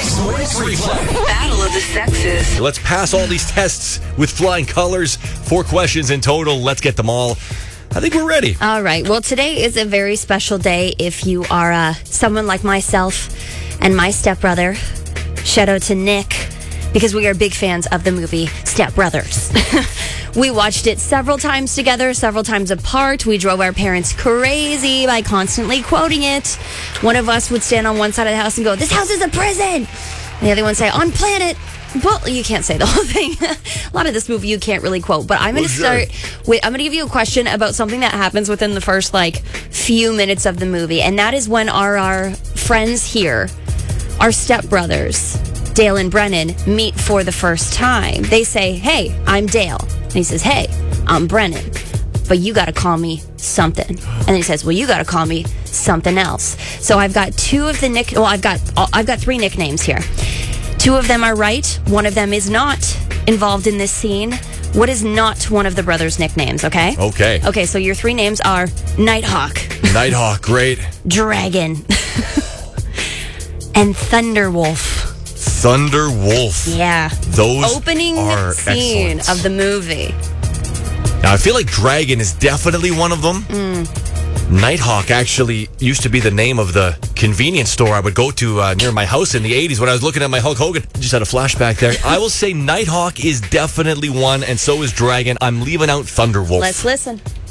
Mixed Mornings Replay. Battle of the Sexes. Let's pass all these tests with flying colors. 4 questions in total. Let's get them all. I think we're ready. All right. Well, today is a very special day if you are someone like myself and my stepbrother. Shout out to Nick, because we are big fans of the movie Step Brothers. We watched it several times together, several times apart. We drove our parents crazy by constantly quoting it. One of us would stand on one side of the house and go, "This house is a prison." And the other one would say, "On planet." Well, you can't say the whole thing. A lot of this movie you can't really quote. But I'm going to start with, I'm going to give you a question about something that happens within the first, few minutes of the movie. And that is when our friends here, our stepbrothers, Dale and Brennan, meet for the first time. They say, "Hey, I'm Dale." And he says, "Hey, I'm Brennan, but you got to call me something." And then he says, "Well, you got to call me something else." So I've got I've got 3 nicknames here. 2 of them are right. 1 of them is not involved in this scene. What is not one of the brothers' nicknames, okay? Okay. Okay, so your 3 names are Nighthawk. Nighthawk, great. Dragon. And Thunderwolf. Thunderwolf. Yeah. Those opening are scene excellent. of the movie. Now, I feel like Dragon is definitely one of them. Nighthawk actually used to be the name of the convenience store I would go to near my house in the 80s when I was looking at my Hulk Hogan. Just had a flashback there. I will say Nighthawk is definitely one, and so is Dragon. I'm leaving out Thunderwolf. Let's listen.